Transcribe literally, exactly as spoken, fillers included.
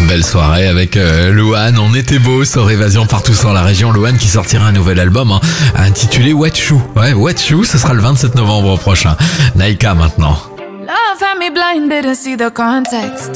Belle soirée avec euh, Louane. On était beau sur Évasion partout sur la région. Louane qui sortira un nouvel album hein, intitulé What You. Ouais, What You, ce sera le vingt-sept novembre prochain. Naïka maintenant. Love had me blinded to see the context.